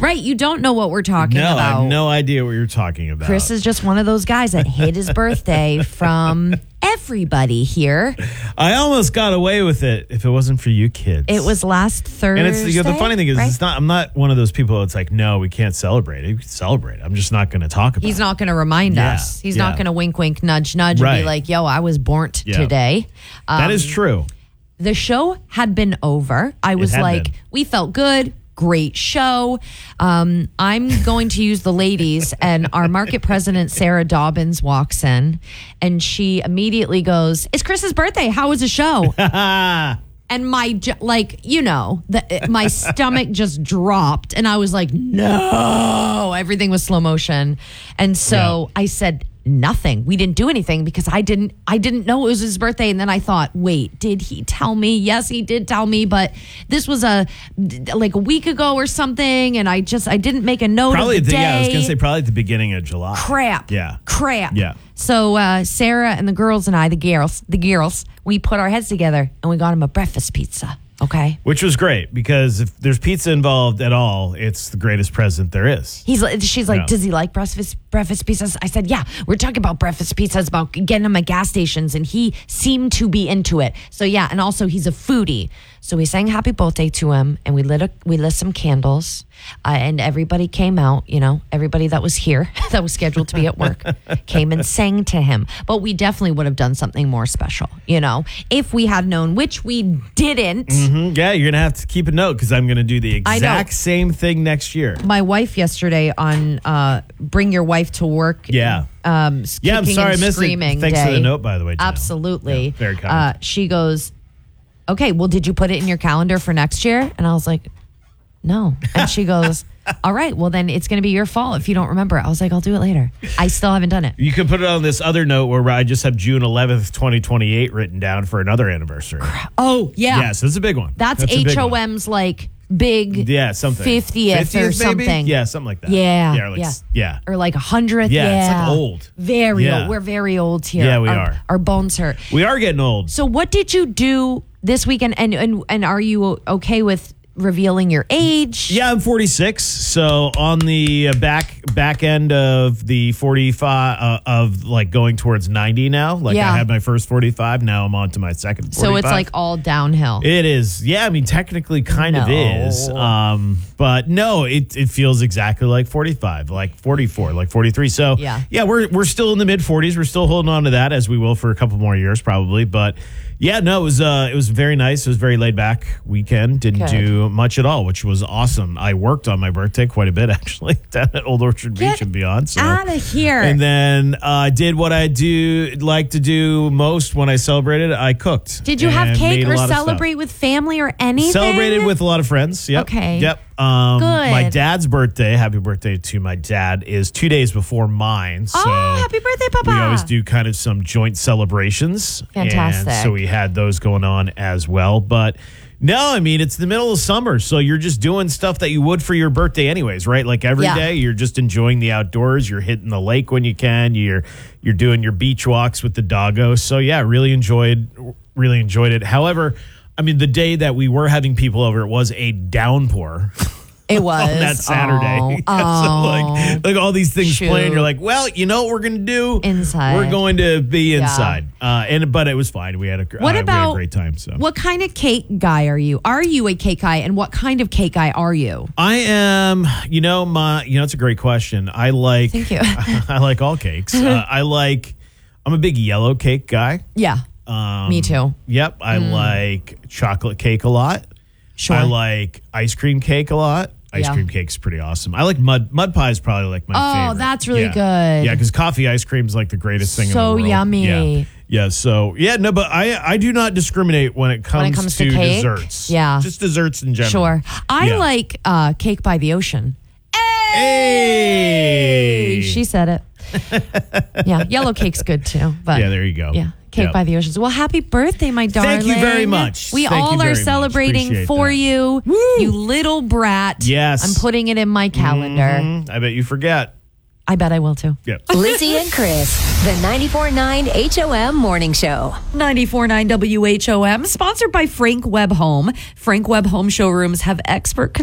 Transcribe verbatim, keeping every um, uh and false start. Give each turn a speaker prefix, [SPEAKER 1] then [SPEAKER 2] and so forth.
[SPEAKER 1] Right. You don't know what we're talking
[SPEAKER 2] no,
[SPEAKER 1] about.
[SPEAKER 2] I have no idea what you're talking about.
[SPEAKER 1] Chris is just one of those guys that hid his birthday from everybody here.
[SPEAKER 2] I almost got away with it if it wasn't for you kids.
[SPEAKER 1] It was last Thursday.
[SPEAKER 2] And it's the, the funny thing is,
[SPEAKER 1] right?
[SPEAKER 2] it's not. I'm not one of those people that's like, no, we can't celebrate it. We can celebrate it. I'm just not going to talk about it.
[SPEAKER 1] He's not going to remind
[SPEAKER 2] Yeah,
[SPEAKER 1] us. He's
[SPEAKER 2] yeah.
[SPEAKER 1] not going to wink, wink, nudge, nudge
[SPEAKER 2] Right.
[SPEAKER 1] and be like, yo, I was born
[SPEAKER 2] Yeah.
[SPEAKER 1] today. Um,
[SPEAKER 2] that is true.
[SPEAKER 1] The show had been over. I was
[SPEAKER 2] had
[SPEAKER 1] like,
[SPEAKER 2] been.
[SPEAKER 1] we felt good. Great show. Um, I'm going to use the ladies, and our market president, Sarah Dobbins, walks in, and she immediately goes, it's Chris's birthday. How was the show? And my, j- like, you know, the, my stomach just dropped, and I was like, no. Everything was slow motion. And so
[SPEAKER 2] Yeah.
[SPEAKER 1] I said, nothing. We didn't do anything because I didn't I didn't know it was his birthday. And then I thought, wait, did he tell me? Yes, he did tell me, but this was a like a week ago or something, and I just I didn't make a note
[SPEAKER 2] Probably,
[SPEAKER 1] of the
[SPEAKER 2] the,
[SPEAKER 1] day.
[SPEAKER 2] yeah, I was going to say probably at the beginning of July.
[SPEAKER 1] Crap.
[SPEAKER 2] Yeah.
[SPEAKER 1] Crap.
[SPEAKER 2] Yeah.
[SPEAKER 1] So uh, Sarah and the girls and I, the girls, the girls, we put our heads together and we got him a breakfast pizza. Okay.
[SPEAKER 2] Which was great because if there's pizza involved at all, it's the greatest present there is.
[SPEAKER 1] He's like, she's like,
[SPEAKER 2] Yeah.
[SPEAKER 1] does he like breakfast breakfast pizzas? I said, yeah. We're talking about breakfast pizzas, about getting them at gas stations, and he seemed to be into it. So yeah, and also he's a foodie. So we sang happy birthday to him, and we lit a, we lit some candles, uh, and everybody came out. You know, everybody that was here that was scheduled to be at work came and sang to him. But we definitely would have done something more special. You know, if we had known, which we didn't.
[SPEAKER 2] Mm, yeah, you're going to have to keep a note because I'm going to do the
[SPEAKER 1] I know.
[SPEAKER 2] exact same thing next year.
[SPEAKER 1] My wife yesterday on uh, Bring Your Wife to Work.
[SPEAKER 2] Yeah.
[SPEAKER 1] Um,
[SPEAKER 2] Yeah, I'm
[SPEAKER 1] kicking
[SPEAKER 2] sorry I
[SPEAKER 1] and
[SPEAKER 2] missed it.
[SPEAKER 1] screaming
[SPEAKER 2] Thanks
[SPEAKER 1] day.
[SPEAKER 2] for the note, by the way, Janelle.
[SPEAKER 1] Absolutely.
[SPEAKER 2] Yeah, very kind.
[SPEAKER 1] Uh, she goes, okay, well, did you put it in your calendar for next year? And I was like, no. And she goes, all right, well, then it's going to be your fault if you don't remember it. I was like, I'll do it later. I still haven't done it.
[SPEAKER 2] You could put it on this other note where I just have June eleventh, twenty twenty-eight written down for another anniversary.
[SPEAKER 1] Oh, yeah.
[SPEAKER 2] Yeah, so it's a big one.
[SPEAKER 1] That's,
[SPEAKER 2] a big
[SPEAKER 1] H O
[SPEAKER 2] one.
[SPEAKER 1] M's like big
[SPEAKER 2] Yeah, something.
[SPEAKER 1] fiftieth, or
[SPEAKER 2] fiftieth maybe?
[SPEAKER 1] something.
[SPEAKER 2] Yeah, something like that.
[SPEAKER 1] Yeah.
[SPEAKER 2] Yeah. Or like,
[SPEAKER 1] yeah.
[SPEAKER 2] yeah.
[SPEAKER 1] Or like a hundredth.
[SPEAKER 2] Yeah,
[SPEAKER 1] Yeah.
[SPEAKER 2] it's like old.
[SPEAKER 1] Very
[SPEAKER 2] Yeah.
[SPEAKER 1] old. We're very old here.
[SPEAKER 2] Yeah, we
[SPEAKER 1] our,
[SPEAKER 2] are.
[SPEAKER 1] Our bones hurt.
[SPEAKER 2] We are getting old.
[SPEAKER 1] So what did you do this weekend? And, and, and are you okay with revealing your age?
[SPEAKER 2] Yeah, I'm forty-six. So on the uh, back back end of the forty-five uh, of like going towards ninety now. Like
[SPEAKER 1] Yeah.
[SPEAKER 2] I had my first forty-five. Now I'm on to my second forty-five.
[SPEAKER 1] So it's like all downhill.
[SPEAKER 2] It is. Yeah, I mean, technically kind of
[SPEAKER 1] No.
[SPEAKER 2] is. Um, but no, it, it feels exactly like forty-five, like forty-four, like forty-three. So
[SPEAKER 1] Yeah.
[SPEAKER 2] yeah, we're we're still in the mid forties. We're still holding on to that, as we will for a couple more years probably. But yeah, no, it was uh, it was very nice. It was a very laid back weekend. Didn't
[SPEAKER 1] Good.
[SPEAKER 2] do much at all, which was awesome. I worked on my birthday quite a bit actually down at Old Orchard
[SPEAKER 1] Get
[SPEAKER 2] Beach and beyond. So.
[SPEAKER 1] out of here.
[SPEAKER 2] And then I uh, did what I do like to do most when I celebrated. I cooked.
[SPEAKER 1] Did you have
[SPEAKER 2] and
[SPEAKER 1] cake
[SPEAKER 2] made a
[SPEAKER 1] or
[SPEAKER 2] lot of stuff.
[SPEAKER 1] celebrate with family or anything?
[SPEAKER 2] Celebrated with a lot of friends. Yep.
[SPEAKER 1] Okay.
[SPEAKER 2] Yep. Um,
[SPEAKER 1] Good.
[SPEAKER 2] My dad's birthday, happy birthday to my dad, is two days before mine. So
[SPEAKER 1] Oh, happy birthday, Papa.
[SPEAKER 2] we always do kind of some joint celebrations.
[SPEAKER 1] Fantastic.
[SPEAKER 2] And so we had those going on as well. But no, I mean, it's the middle of summer. So you're just doing stuff that you would for your birthday anyways, right? Like every
[SPEAKER 1] Yeah.
[SPEAKER 2] day you're just enjoying the outdoors. You're hitting the lake when you can. You're you're doing your beach walks with the doggos. So yeah, really enjoyed really enjoyed it. However, I mean, the day that we were having people over, it was a downpour.
[SPEAKER 1] It was.
[SPEAKER 2] On that Saturday.
[SPEAKER 1] Oh,
[SPEAKER 2] so
[SPEAKER 1] oh.
[SPEAKER 2] like, like all these things
[SPEAKER 1] Shoot.
[SPEAKER 2] playing. You're like, well, you know what we're going to do?
[SPEAKER 1] Inside.
[SPEAKER 2] We're going to be
[SPEAKER 1] Yeah.
[SPEAKER 2] inside. Uh, and But it was fine. We had a,
[SPEAKER 1] What
[SPEAKER 2] uh,
[SPEAKER 1] about
[SPEAKER 2] we had a great time. So
[SPEAKER 1] What kind of cake guy are you? Are you a cake guy? And what kind of cake guy are you?
[SPEAKER 2] I am, you know, my, you know, it's a great question. I like,
[SPEAKER 1] Thank you.
[SPEAKER 2] I like all cakes. uh, I like, I'm a big yellow cake guy.
[SPEAKER 1] Yeah.
[SPEAKER 2] Um,
[SPEAKER 1] Me too.
[SPEAKER 2] Yep. I like chocolate cake a lot.
[SPEAKER 1] Sure.
[SPEAKER 2] I like ice cream cake a lot. Ice
[SPEAKER 1] Yeah.
[SPEAKER 2] cream cake's pretty awesome. I like mud mud pie is probably like my
[SPEAKER 1] Oh,
[SPEAKER 2] favorite.
[SPEAKER 1] that's really
[SPEAKER 2] Yeah.
[SPEAKER 1] good.
[SPEAKER 2] Yeah, because coffee ice cream is like the greatest thing in the
[SPEAKER 1] So
[SPEAKER 2] world.
[SPEAKER 1] yummy.
[SPEAKER 2] Yeah. Yeah, so yeah, no, but I I do not discriminate when it comes,
[SPEAKER 1] When it comes to
[SPEAKER 2] to,
[SPEAKER 1] cake?
[SPEAKER 2] desserts.
[SPEAKER 1] Yeah.
[SPEAKER 2] Just desserts in general.
[SPEAKER 1] Sure. I
[SPEAKER 2] Yeah.
[SPEAKER 1] like uh, cake by the ocean.
[SPEAKER 2] Hey.
[SPEAKER 1] She said it. Yeah. Yellow cake's good too. But
[SPEAKER 2] Yeah, there you go.
[SPEAKER 1] Yeah. Cake
[SPEAKER 2] Yep.
[SPEAKER 1] by the oceans. Well, happy birthday, my darling.
[SPEAKER 2] Thank you very much.
[SPEAKER 1] We
[SPEAKER 2] Thank
[SPEAKER 1] all
[SPEAKER 2] you
[SPEAKER 1] are
[SPEAKER 2] very much.
[SPEAKER 1] celebrating
[SPEAKER 2] Appreciate
[SPEAKER 1] for
[SPEAKER 2] that.
[SPEAKER 1] you, you little brat.
[SPEAKER 2] Yes.
[SPEAKER 1] I'm putting it in my calendar.
[SPEAKER 2] Mhm. I bet you forget.
[SPEAKER 1] I bet I will too.
[SPEAKER 2] Yep.
[SPEAKER 3] Lizzie and Chris, the ninety-four point nine H O M Morning Show.
[SPEAKER 1] ninety-four point nine W H O M, sponsored by Frank Webb Home. Frank Webb Home showrooms have expert